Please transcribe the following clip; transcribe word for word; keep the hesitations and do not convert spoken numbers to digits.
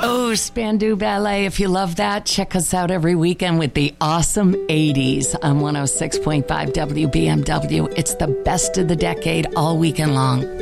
Oh, Spandau Ballet. If you love that, check us out every weekend with the awesome eighties on one oh six point five W B M W. It's the best of the decade all weekend long.